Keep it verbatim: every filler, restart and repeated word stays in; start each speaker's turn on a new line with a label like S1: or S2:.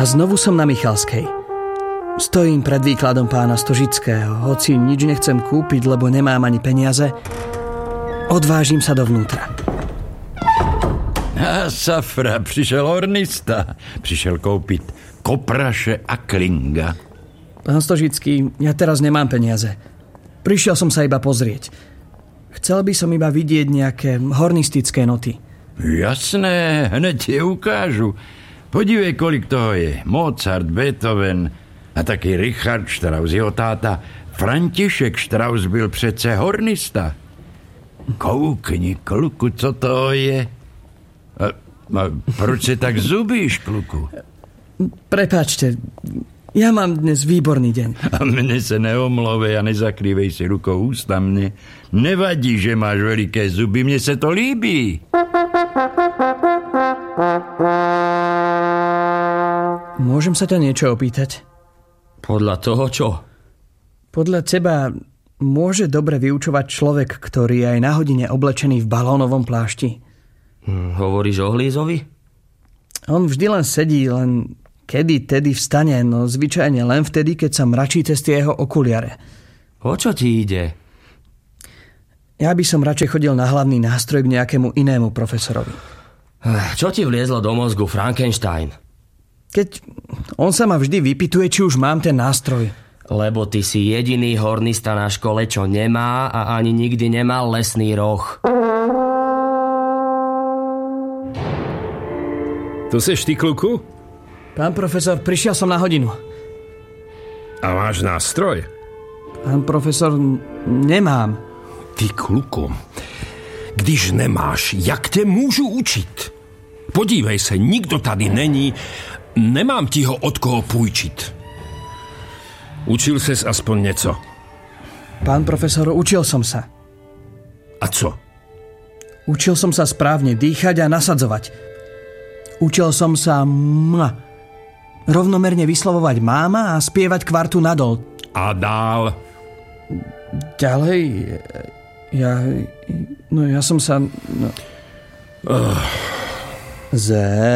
S1: A znovu som na Michalskej. Stojím pred výkladom pána Stožického, hoci nič nechcem kúpiť, lebo nemám ani peniaze. Odvážim sa dovnútra.
S2: A safra, přišel hornista. Přišel koupit kopraše a klinga.
S1: Pán Stožický, ja teraz nemám peniaze. Prišiel som sa iba pozrieť. Chcel by som iba vidieť nejaké hornistické noty.
S2: Jasné, hned ti ukážu. Podívej, kolik toho je. Mozart, Beethoven a taký Richard Strauss, jeho táta František Strauss byl přece hornista. Koukni, kluku, co to je. A, a proč se tak zubíš, kluku?
S1: Prepáčte, ja mám dnes výborný deň.
S2: A mne se neomlovej a nezakrývej si rukou ústa mne. Nevadí, že máš veľké zuby, mne se to líbí.
S1: Môžem sa ťa niečo opýtať?
S3: Podľa toho čo?
S1: Podľa teba môže dobre vyučovať človek, ktorý je aj na hodine oblečený v balónovom plášti?
S3: Hm, hovoríš o Hlízovi?
S1: On vždy len sedí, len kedy tedy vstane, no zvyčajne len vtedy, keď sa mračí cez tie jeho okuliare.
S3: O čo ti ide?
S1: Ja by som radšej chodil na hlavný nástroj k nejakému inému profesorovi.
S3: Čo ti vliezlo do mozgu, Frankenstein?
S1: Keď on sa ma vždy vypytuje, či už mám ten nástroj.
S3: Lebo ty si jediný hornista na škole, čo nemá a ani nikdy nemal lesný roh.
S4: Tu seš ty, kluku?
S1: Pán profesor, prišiel som na hodinu.
S4: A máš nástroj?
S1: Pán profesor, nemám.
S4: Ty, kluku, když nemáš, jak tě můžu učit? Podívej se, nikdo tady není, nemám ti ho od koho půjčit. Učil ses aspoň něco?
S1: Pán profesor, učil som sa.
S4: A co?
S1: Učil som sa správne dýchať a nasadzovať. Učil som sa mma, rovnomerne vyslovovať máma a spievať kvartu nadol.
S4: A dál?
S1: Ďalej, ja, no ja som sa... No.
S4: Uh.
S1: Z